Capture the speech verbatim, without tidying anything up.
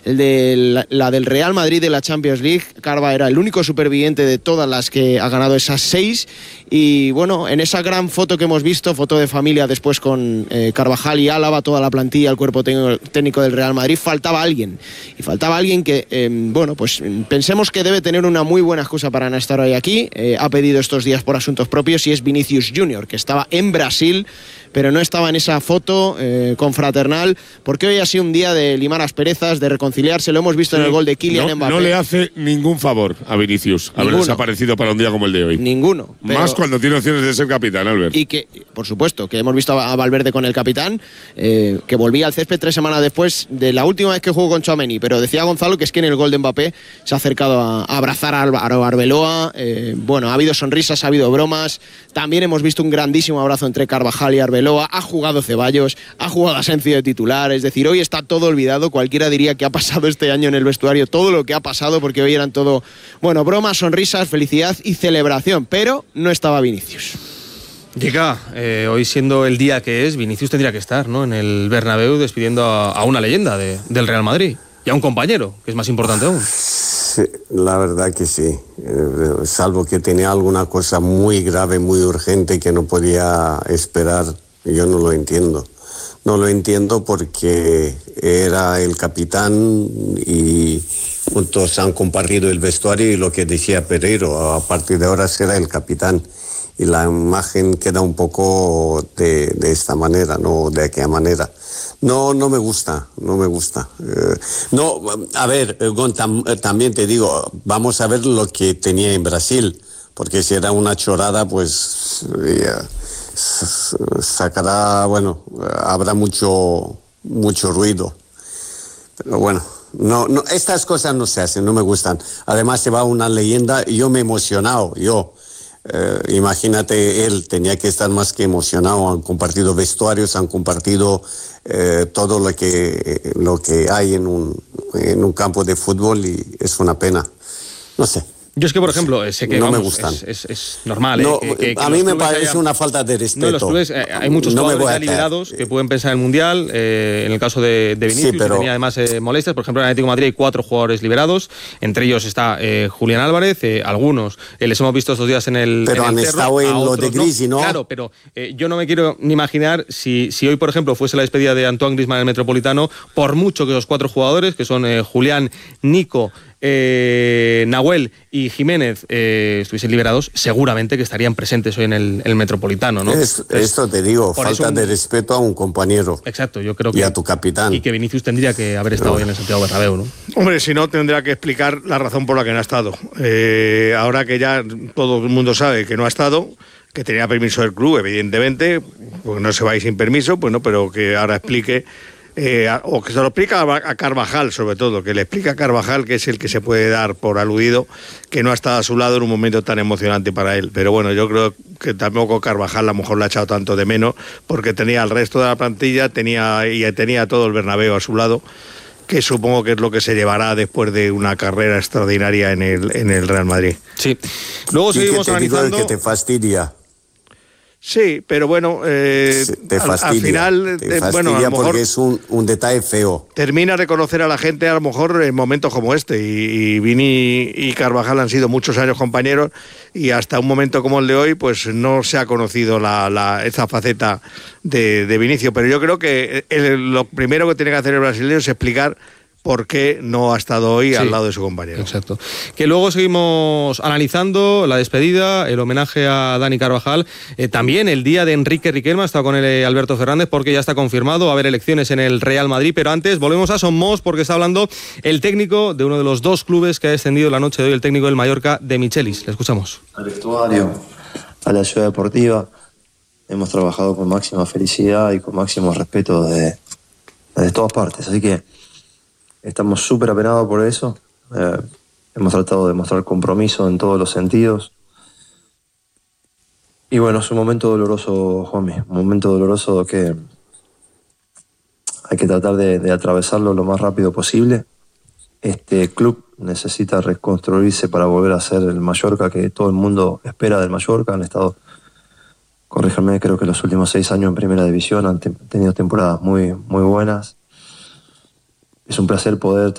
el de la, la del Real Madrid de la Champions League. Carva era el único superviviente de todas las que ha ganado esas seis. Y bueno, en esa gran foto que hemos visto, foto de familia después con eh, Carvajal y Álava, toda la plantilla, el cuerpo técnico del Real Madrid, faltaba alguien. Y faltaba alguien que, eh, bueno, pues pensemos que debe tener una muy buena excusa para no estar hoy aquí. Eh, ha pedido estos días por asuntos propios y es Vinicius Junior, que estaba en Brasil, pero no estaba en esa foto eh, confraternal, porque hoy ha sido un día de limar asperezas, de reconciliarse. Lo hemos visto sí, en el gol de Kylian no, Mbappé. No le hace ningún favor a Vinicius haber desaparecido para un día como el de hoy. Ninguno. Pero... Más cuando tiene opciones de ser capitán, Albert. Y que, por supuesto, que hemos visto a Valverde con el capitán, eh, que volvía al césped tres semanas después de la última vez que jugó con Tchouaméni. Pero decía Gonzalo que es que en el gol de Mbappé se ha acercado a, a abrazar a Álvaro Arbeloa. Eh, bueno, ha habido sonrisas, ha habido bromas. También hemos visto un grandísimo abrazo entre Carvajal y Arbeloa. Ha jugado Ceballos, ha jugado Asensio de titular. Es decir, hoy está todo olvidado. Cualquiera diría que ha pasado este año en el vestuario todo lo que ha pasado, porque hoy eran todo, bueno, bromas, sonrisas, felicidad y celebración. Pero no estaba Vinicius. Llega, eh, hoy siendo el día que es, Vinicius tendría que estar, ¿no?, en el Bernabéu despidiendo a, a una leyenda de, del Real Madrid y a un compañero, que es más importante aún. Sí, la verdad que sí, eh, salvo que tenía alguna cosa muy grave, muy urgente que no podía esperar. Yo no lo entiendo. No lo entiendo porque era el capitán y juntos han compartido el vestuario y lo que decía Pereiro, a partir de ahora será el capitán. Y la imagen queda un poco de, de esta manera, no de aquella manera. No, no me gusta, no me gusta. Eh, no, a ver, Gon, tam, también te digo, vamos a ver lo que tenía en Brasil, porque si era una chorada, pues eh, sacará, bueno, habrá mucho, mucho ruido. Pero bueno, no, no, estas cosas no se hacen, no me gustan. Además se va una leyenda y yo me he emocionado, yo. Eh, imagínate, él tenía que estar más que emocionado. Han compartido vestuarios, han compartido eh, todo lo que, lo que hay en un, en un campo de fútbol y es una pena. No sé. Yo es que, por ejemplo, sé que no vamos, me gustan. Es, es, es normal. No, eh, que, que, que a mí me parece haya... una falta de respeto. No, los clubes, eh, hay muchos no jugadores ya liberados que pueden pensar en el Mundial. Eh, en el caso de, de Vinicius, sí, pero... que tenía además eh, molestias. Por ejemplo, en el Atlético de Madrid hay cuatro jugadores liberados. Entre ellos está eh, Julián Álvarez. Eh, algunos eh, les hemos visto estos días en el Pero en han el estado en lo de Grisi, ¿no? Claro, pero eh, yo no me quiero ni imaginar si, si hoy, por ejemplo, fuese la despedida de Antoine Griezmann en el Metropolitano, por mucho que los cuatro jugadores, que son eh, Julián, Nico, Eh, Nahuel y Jiménez eh, estuviesen liberados, seguramente que estarían presentes hoy en el, el Metropolitano, ¿no? Es, esto te digo, falta un... de respeto a un compañero. Exacto, yo creo que. Y a tu capitán. Y que Vinicius tendría que haber estado no. hoy en el Santiago Bernabéu, ¿no? Hombre, si no, tendrá que explicar la razón por la que no ha estado. Eh, ahora que ya todo el mundo sabe que no ha estado, que tenía permiso del club, evidentemente, porque no se va a ir sin permiso, pues no, pero que ahora explique. Eh, o que se lo explica a Carvajal, sobre todo, que le explica a Carvajal, que es el que se puede dar por aludido, que no ha estado a su lado en un momento tan emocionante para él. Pero bueno, yo creo que tampoco Carvajal a lo mejor le ha echado tanto de menos, porque tenía al resto de la plantilla, tenía y tenía todo el Bernabéu a su lado, que supongo que es lo que se llevará después de una carrera extraordinaria en el, en el Real Madrid. Sí. Luego seguimos que te analizando... Digo que te fastidia. Sí, pero bueno, eh, te fastidia, al, al final, te eh, bueno, a lo mejor porque es un, un detalle feo. Termina de reconocer a la gente a lo mejor en momentos como este, y, y Vini y Carvajal han sido muchos años compañeros y hasta un momento como el de hoy pues no se ha conocido la, la, esa faceta de, de Vinicius, pero yo creo que el, lo primero que tiene que hacer el brasileño es explicar por qué no ha estado hoy sí, al lado de su compañero. Exacto. Que luego seguimos analizando la despedida, el homenaje a Dani Carvajal, eh, también el día de Enrique Riquelme, ha estado con él Alberto Fernández porque ya está confirmado, va a haber elecciones en el Real Madrid, pero antes volvemos a Somos porque está hablando el técnico de uno de los dos clubes que ha descendido la noche de hoy, el técnico del Mallorca, de Michelis. Le escuchamos. Al vestuario, a la ciudad deportiva, hemos trabajado con máxima felicidad y con máximo respeto de, de todas partes, así que estamos súper apenados por eso. Eh, hemos tratado de mostrar compromiso en todos los sentidos. Y bueno, es un momento doloroso, Juanmi. Un momento doloroso que hay que tratar de, de atravesarlo lo más rápido posible. Este club necesita reconstruirse para volver a ser el Mallorca que todo el mundo espera del Mallorca. Han estado, corríjame, creo que los últimos seis años en Primera División han te- tenido temporadas muy, muy buenas. Es un placer poder